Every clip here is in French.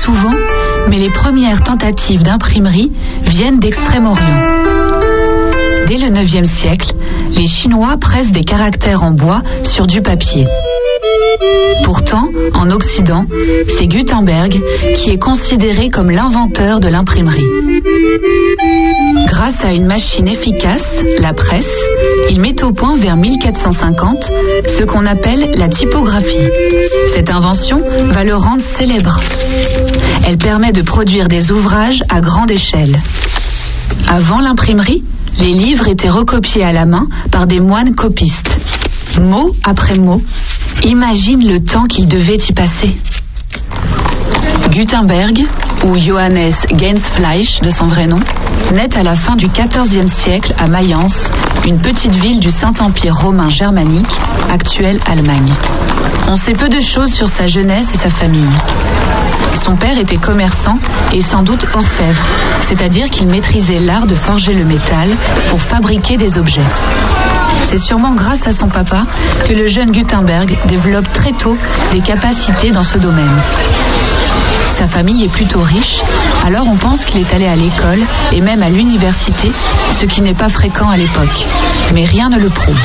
souvent, mais les premières tentatives d'imprimerie viennent d'Extrême-Orient. Dès le IXe siècle, les Chinois pressent des caractères en bois sur du papier. Pourtant, en Occident, c'est Gutenberg qui est considéré comme l'inventeur de l'imprimerie. Grâce à une machine efficace, la presse, il met au point vers 1450 ce qu'on appelle la typographie. Cette invention va le rendre célèbre. Elle permet de produire des ouvrages à grande échelle. Avant l'imprimerie, les livres étaient recopiés à la main par des moines copistes. Mot après mot, imagine le temps qu'il devait y passer. Gutenberg, ou Johannes Gensfleisch de son vrai nom, naît à la fin du XIVe siècle à Mayence, une petite ville du Saint-Empire romain germanique, actuelle Allemagne. On sait peu de choses sur sa jeunesse et sa famille. Son père était commerçant et sans doute orfèvre, c'est-à-dire qu'il maîtrisait l'art de forger le métal pour fabriquer des objets. C'est sûrement grâce à son papa que le jeune Gutenberg développe très tôt des capacités dans ce domaine. Sa famille est plutôt riche, alors on pense qu'il est allé à l'école et même à l'université, ce qui n'est pas fréquent à l'époque. Mais rien ne le prouve.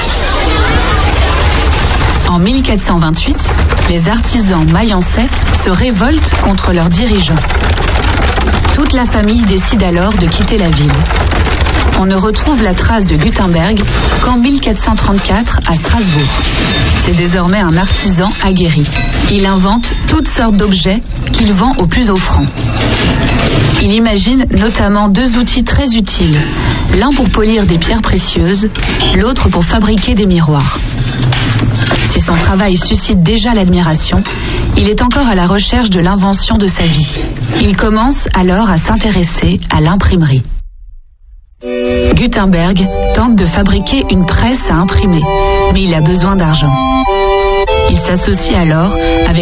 En 1428, les artisans mayençais se révoltent contre leurs dirigeants. Toute la famille décide alors de quitter la ville. On ne retrouve la trace de Gutenberg qu'en 1434 à Strasbourg. C'est désormais un artisan aguerri. Il invente toutes sortes d'objets qu'il vend au plus offrant. Il imagine notamment deux outils très utiles, l'un pour polir des pierres précieuses, l'autre pour fabriquer des miroirs. Si son travail suscite déjà l'admiration, il est encore à la recherche de l'invention de sa vie. Il commence alors à s'intéresser à l'imprimerie. Gutenberg tente de fabriquer une presse à imprimer, mais il a besoin d'argent. Il s'associe alors avec